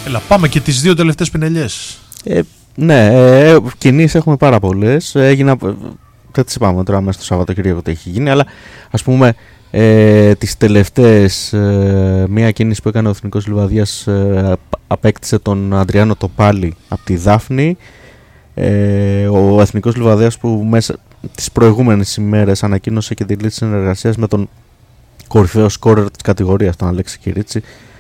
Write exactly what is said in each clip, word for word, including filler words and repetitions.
Έλα, πάμε και τις δύο τελευταίες πινελιές. Ε, ναι, ε, κινήσεις έχουμε πάρα πολλές. Έγινα, δεν τις είπαμε τώρα μέσα στο Σαββατοκύριακο τι έχει γίνει, αλλά ας πούμε ε, τις τελευταίες, ε, μία κίνηση που έκανε ο Εθνικός Λιβαδιάς, ε, απέκτησε τον Αντριάνο Τοπάλη από τη Δάφνη. Ε, ο Εθνικός Λιβαδιάς που μέσα τις προηγούμενες ημέρες ανακοίνωσε και τη λύση συνεργασίας με τον κορυφαίο σκόρερ της κατηγορίας, τον Αλέξη Κυρίτσι,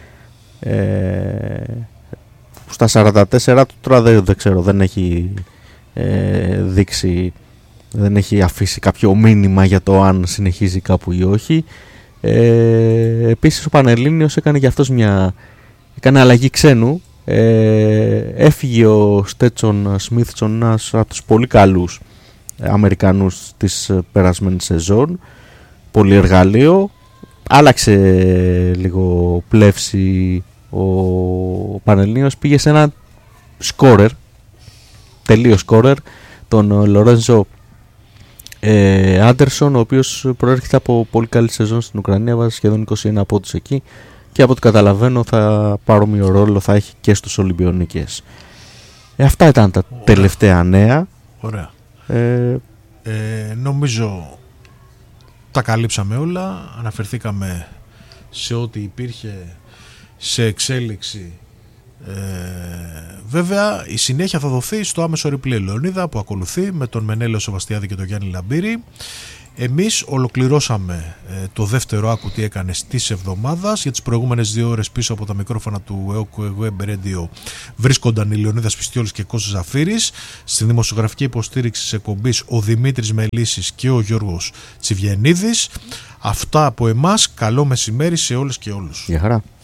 ε, στα σαράντα τέσσερα του. Τώρα δεν, δεν ξέρω, δεν έχει ε, δείξει, δεν έχει αφήσει κάποιο μήνυμα για το αν συνεχίζει κάπου ή όχι. Ε, επίσης ο Πανελλήνιος έκανε για αυτός μια, έκανε αλλαγή ξένου. Ε, έφυγε ο Στέτσον Σμίθσον, ένας από τους πολύ καλούς Αμερικανούς της περασμένης σεζόν, πολύ εργαλείο. Άλλαξε λίγο πλεύση ο Πανελλήνιος, πήγε σε ένα σκόρερ, τελείως σκόρερ, τον Λορέντζο ε, Άντερσον, ο οποίος προέρχεται από πολύ καλή σεζόν στην Ουκρανία, βάζει σχεδόν είκοσι ένα πόντους εκεί και από ό,τι καταλαβαίνω θα παρόμοιο ρόλο θα έχει και στους Ολυμπιονίκες. Ε, αυτά ήταν τα Ωραία. τελευταία νέα. Ωραία. Ε, ε, νομίζω τα καλύψαμε όλα, αναφερθήκαμε σε ό,τι υπήρχε σε εξέλιξη. Ε, βέβαια η συνέχεια θα δοθεί στο άμεσο replay Λεωνίδα που ακολουθεί με τον Μενέλαιο Σεβαστιάδη και τον Γιάννη Λαμπύρη. Εμείς ολοκληρώσαμε ε, το δεύτερο άκου τι έκανε της εβδομάδας. Για τις προηγούμενες δύο ώρες πίσω από τα μικρόφωνα του ΕΟΚ Web Radio βρίσκονταν η Λεωνίδας Πιστιόλης και Κώστας Ζαφύρης. Στην δημοσιογραφική υποστήριξη της εκπομπής ο Δημήτρης Μελίσης και ο Γιώργος Τσιβιενίδης. Αυτά από εμάς. Καλό μεσημέρι σε όλες και όλους. Γεια χαρά.